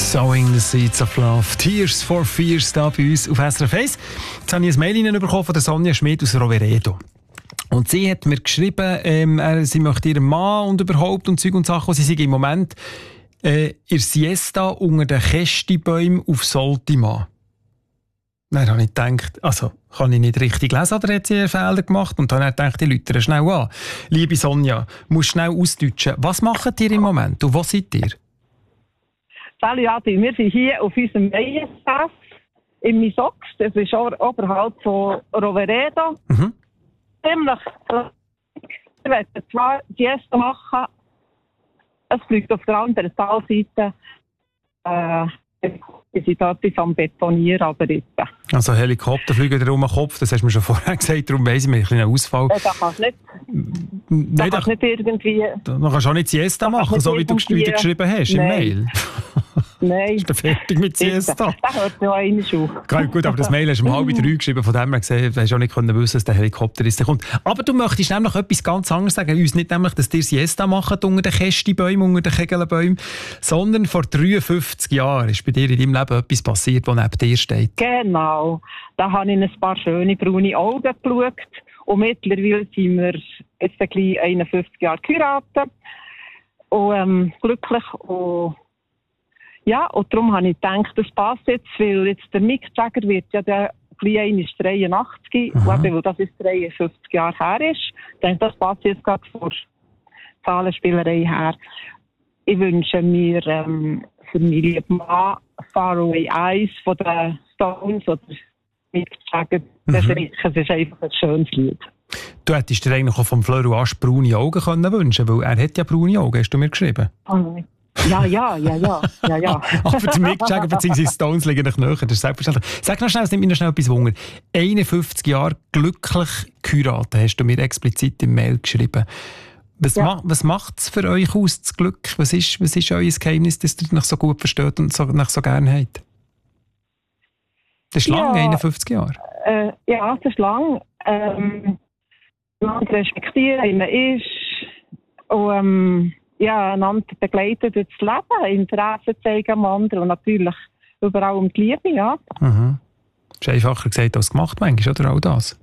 Sowing the Seeds of Love. Tears for Fears da bei uns auf SRF 1. Jetzt habe ich ein Mail bekommen von der Sonja Schmid aus Roveredo. Und sie hat mir geschrieben, sie möchte ihren Mann und überhaupt und Zeug und Sachen. Sie sind im Moment in Siesta unter den Kästibäumen auf Soltima. Dann habe ich gedacht, also kann ich nicht richtig lesen oder hat sie einen Fehler gemacht? Und dann habe ich gedacht, ich rufe schnell an. Liebe Sonja, musst schnell ausdeutschen. Was macht ihr im Moment und wo seid ihr? Salut Adi, wir sind hier auf unserem Weihenpass in Misox. Das ist oberhalb von Roveredo. Ziemlich. Wir wollen zwar Siesta machen, es fliegt auf der anderen Talseite. Wir sind dort am Betonieren, aber jetzt. Also Helikopter fliegen dir um den Kopf, das hast du mir schon vorher gesagt, darum weiss ich, wir haben einen Ausfall. Da kannst du nicht irgendwie... Da kannst du auch nicht Siesta machen, so wie du wieder geschrieben hast im Mail. Nein. Ist dann fertig mit Siesta? Das hört noch einer schon. Gut, aber das Mail hast du um 2:30 geschrieben, von dem her gesehen, du hast auch nicht wissen, dass der Helikopter ist, der kommt. Aber du möchtest nämlich etwas ganz anderes sagen. Uns nicht nämlich, dass ihr Siesta macht unter den Kästibäumen, unter den Kegelbäumen, sondern vor 53 Jahren ist bei dir in deinem Leben etwas passiert, das neben dir steht. Genau. Da habe ich ein paar schöne braune Augen geschaut. Und mittlerweile sind wir jetzt gleich 51 Jahre geheiratet. Und glücklich. Und ja, und darum habe ich gedacht, das passt jetzt, weil jetzt der Mick Jagger wird ja der gleich 83, weil das ist 53 Jahre her ist. Ich denke, das passt jetzt gerade vor Zahlenspielerei her. Ich wünsche mir für meinen lieben Mann Far Away Eyes von den Stones oder Mick Jagger. Das ist einfach ein schönes Lied. Du hättest dir eigentlich auch vom Fleur Asch braune Augen können wünschen, weil er hat ja braune Augen, hast du mir geschrieben. Ja. Aber der Mick Jagger bzw. Stones liegen nicht näher, das ist selbstverständlich. Sag noch schnell, es nimmt mir noch schnell etwas Wunder. 51 Jahre glücklich geheiratet, hast du mir explizit im Mail geschrieben. Was macht es für euch aus, das Glück? Was ist euer Geheimnis, dass ihr euch so gut versteht und euch so gerne habt? Das ist lang, 51 Jahre. Ja, das ist lang. Man respektiert, wie man ist. Und einander begleiten durch das Leben, Interesse zeigen am anderen und natürlich überall um die Liebe, ja. Das ist einfacher gesagt als gemacht, manchmal, oder auch das?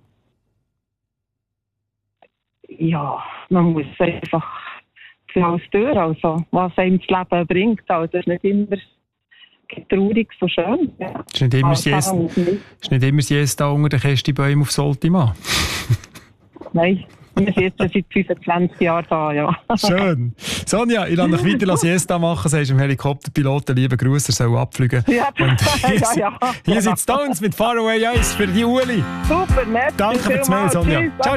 Ja, man muss einfach für alles durch, also was einem das Leben bringt, also das ist nicht immer traurig, so schön. Ja. Ist nicht immer Siesta unter den Kästibäumen auf Soltima? Nein. Wir sind jetzt seit 25 Jahren da, ja. Schön. Sonja, ich lasse dich weiter Siesta machen. Sagst dem Helikopterpiloten, liebe Grüße, er soll abfliegen. Ja, hier sind Stones mit Far Away Eyes für die Uli. Super, nett. Danke für das Mail, Sonja. Ciao.